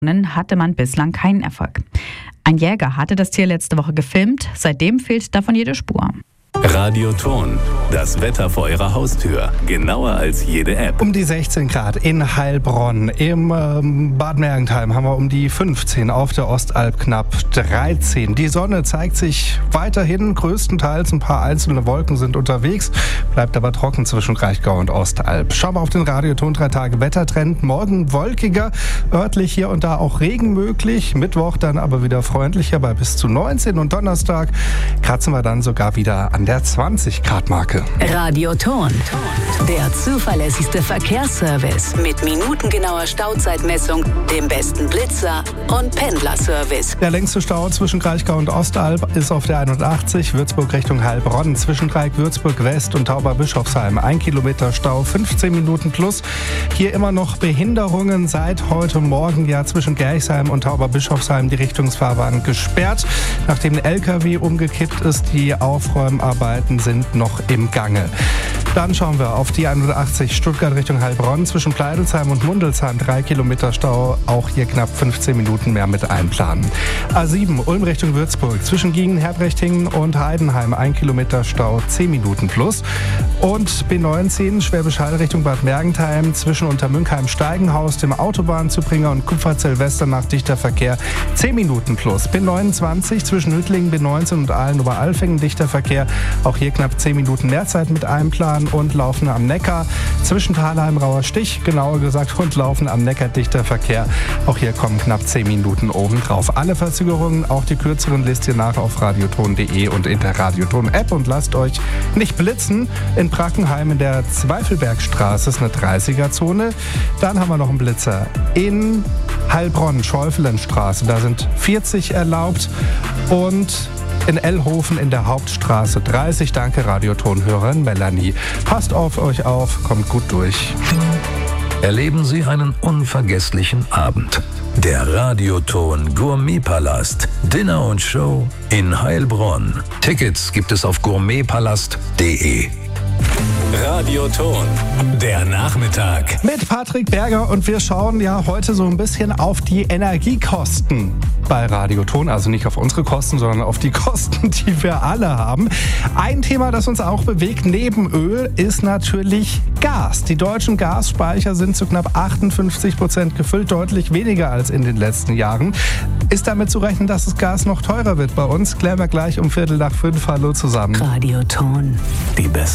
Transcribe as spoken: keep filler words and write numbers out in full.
hatte man bislang keinen Erfolg. Ein Jäger hatte das Tier letzte Woche gefilmt, seitdem fehlt davon jede Spur. Radioton, das Wetter vor Ihrer Haustür, genauer als jede App. Um die sechzehn Grad in Heilbronn, im ähm, Bad Mergentheim haben wir um die fünfzehn, auf der Ostalb knapp dreizehn. Die Sonne zeigt sich weiterhin, größtenteils ein paar einzelne Wolken sind unterwegs, bleibt aber trocken zwischen Kraichgau und Ostalb. Schauen wir auf den Radioton drei Tage Wettertrend. Morgen wolkiger, örtlich hier und da auch Regen möglich, Mittwoch dann aber wieder freundlicher bei bis zu neunzehn und Donnerstag kratzen wir dann sogar wieder an der zwanzig Grad Marke. Radioton, der zuverlässigste Verkehrsservice mit minutengenauer Stauzeitmessung, dem besten Blitzer und Pendlerservice. Der längste Stau zwischen Kraichgau und Ostalb ist auf der einundachtzig, Würzburg Richtung Heilbronn, zwischen Dreieck Würzburg West und Tauberbischofsheim. Ein Kilometer Stau, fünfzehn Minuten plus. Hier immer noch Behinderungen seit heute Morgen, ja, zwischen Gerchsheim und Tauberbischofsheim die Richtungsfahrbahn gesperrt. Nachdem ein L K W umgekippt ist, die Aufräumarbeiten sind noch im Gange. Dann schauen wir auf die einundachtzig Stuttgart Richtung Heilbronn, zwischen Pleidelsheim und Mundelsheim, drei Kilometer Stau, auch hier knapp fünfzehn Minuten mehr mit einplanen. A sieben Ulm Richtung Würzburg, zwischen Giengen, Herbrechtingen und Heidenheim, ein Kilometer Stau, zehn Minuten plus. Und B neunzehn Schwäbisch Hall Richtung Bad Mergentheim, zwischen Untermünkheim Steigenhaus, dem Autobahnzubringer und Kupferzell-Westernach dichter Verkehr, zehn Minuten plus. B neunundzwanzig zwischen Hüttlingen, B neunzehn und Aalen-Oberalfingen dichter Verkehr, auch hier knapp zehn Minuten Mehrzeit mit einplanen. Und Laufen am Neckar, zwischen Thalheim, Rauer Stich, genauer gesagt, und Laufen am Neckar dichter Verkehr. Auch hier kommen knapp zehn Minuten oben drauf. Alle Verzögerungen, auch die kürzeren, lest ihr nach auf radioton punkt de und in der Radioton-App. Und lasst euch nicht blitzen. In Brackenheim in der Zweifelbergstraße ist eine dreißiger-Zone. Dann haben wir noch einen Blitzer in Heilbronn, Schäufelenstraße. Da sind vierzig erlaubt. Und in Ellhofen in der Hauptstraße dreißig. Danke, Radioton-Hörerin Melanie. Passt auf euch auf, kommt gut durch. Erleben Sie einen unvergesslichen Abend. Der Radioton Gourmetpalast. Dinner und Show in Heilbronn. Tickets gibt es auf gourmetpalast punkt de. Radioton, der Nachmittag. Mit Patrick Berger, und wir schauen ja heute so ein bisschen auf die Energiekosten bei Radioton. Also nicht auf unsere Kosten, sondern auf die Kosten, die wir alle haben. Ein Thema, das uns auch bewegt neben Öl, ist natürlich Gas. Die deutschen Gasspeicher sind zu knapp achtundfünfzig Prozent gefüllt, deutlich weniger als in den letzten Jahren. Ist damit zu rechnen, dass das Gas noch teurer wird bei uns? Klären wir gleich um Viertel nach fünf. Hallo zusammen. Radioton. Die beste